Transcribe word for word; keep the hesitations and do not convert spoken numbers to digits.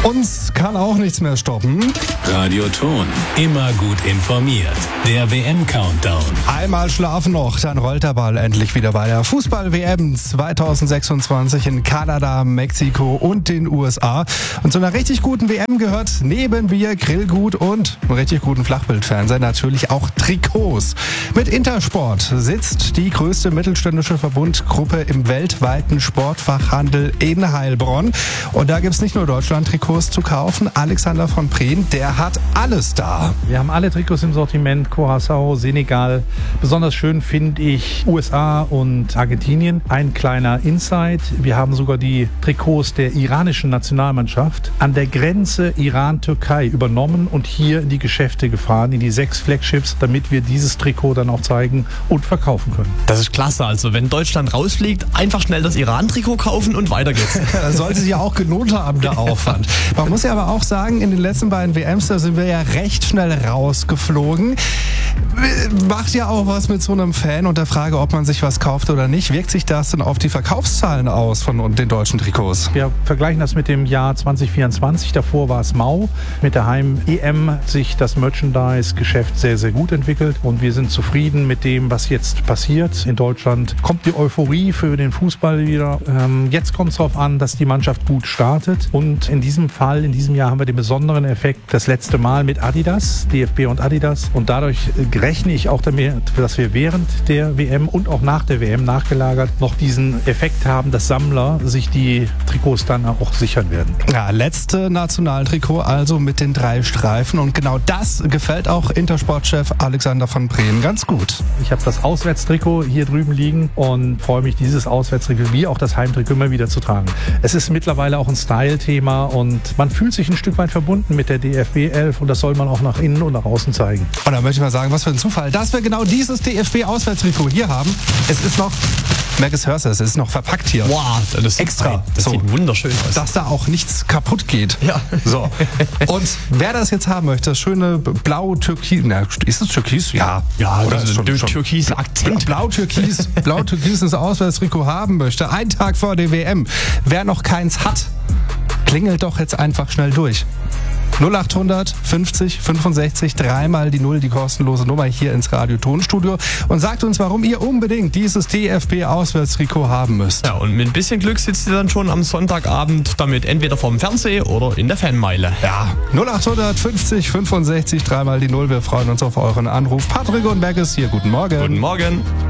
Uns kann auch nichts mehr stoppen. Radioton, immer gut informiert. Der W M-Countdown. Einmal schlafen noch, dann rollt der Ball endlich wieder bei der Fußball-W M zwanzig sechsundzwanzig in Kanada, Mexiko und den U S A. Und zu einer richtig guten W M gehört neben Bier, Grillgut und einem richtig guten Flachbildfernseher natürlich auch Trikots. Mit Intersport sitzt die größte mittelständische Verbundgruppe im weltweiten Sportfachhandel in Heilbronn. Und da gibt's nicht nur Deutschland-Trikots zu kaufen. Alexander von Prehn, der hat alles da. Wir haben alle Trikots im Sortiment, Curaçao, Senegal. Besonders schön finde ich U S A und Argentinien. Ein kleiner Insight, wir haben sogar die Trikots der iranischen Nationalmannschaft an der Grenze Iran-Türkei übernommen und hier in die Geschäfte gefahren, in die sechs Flagships, damit wir dieses Trikot dann auch zeigen und verkaufen können. Das ist klasse, also wenn Deutschland rausfliegt, einfach schnell das Iran-Trikot kaufen und weiter geht's. Das sollte sich ja auch gelohnt haben, der Aufwand. Man muss ja aber auch sagen, in den letzten beiden W Ms, da sind wir ja recht schnell rausgeflogen. Macht ja auch was mit so einem Fan und der Frage, ob man sich was kauft oder nicht. Wirkt sich das denn auf die Verkaufszahlen aus von den deutschen Trikots? Wir vergleichen das mit dem Jahr zwanzig vierundzwanzig. Davor war es mau. Mit der Heim-E M hat sich das Merchandise-Geschäft sehr, sehr gut entwickelt und wir sind zufrieden mit dem, was jetzt passiert. In Deutschland kommt die Euphorie für den Fußball wieder. Ähm, jetzt kommt es darauf an, dass die Mannschaft gut startet und in diesem Fall, in diesem Jahr haben wir den besonderen Effekt, das letzte Mal mit Adidas, D F B und Adidas und dadurch rechne ich auch damit, dass wir während der W M und auch nach der W M nachgelagert noch diesen Effekt haben, dass Sammler sich die Trikots dann auch sichern werden. Ja, letzte Nationaltrikot also mit den drei Streifen und genau das gefällt auch Intersport-Chef Alexander von Prehn ganz gut. Ich habe das Auswärtstrikot hier drüben liegen und freue mich, dieses Auswärtstrikot wie auch das Heimtrikot immer wieder zu tragen. Es ist mittlerweile auch ein Style-Thema und man fühlt sich ein Stück weit verbunden mit der D F B elf und das soll man auch nach innen und nach außen zeigen. Und da möchte ich mal sagen, was für ein Zufall, dass wir genau dieses D F B-Auswärtstrikot hier haben. Es ist noch, Merkes hörst du, es ist noch verpackt hier. Wow, das ist extra. Das so, sieht wunderschön aus. Dass da auch nichts kaputt geht. Ja. So. Und wer das jetzt haben möchte, das schöne blau-türkis, na, ist es türkis? Ja. Ja, oder das ist schon, ein schon türkiser Akzent. Blau-türkis, blau-türkises Auswärtstrikot haben möchte, einen Tag vor der W M. Wer noch keins hat, klingelt doch jetzt einfach schnell durch. null achthundert fünfzig fünfundsechzig, dreimal die Null, die kostenlose Nummer hier ins Radio-Tonstudio und sagt uns, warum ihr unbedingt dieses D F B-Auswärtstrikot haben müsst. Ja, und mit ein bisschen Glück sitzt ihr dann schon am Sonntagabend damit entweder vorm Fernseher oder in der Fanmeile. Ja, null achthundert fünfzig fünfundsechzig, dreimal die Null. Wir freuen uns auf euren Anruf. Patrick und Merkes hier, guten Morgen. Guten Morgen.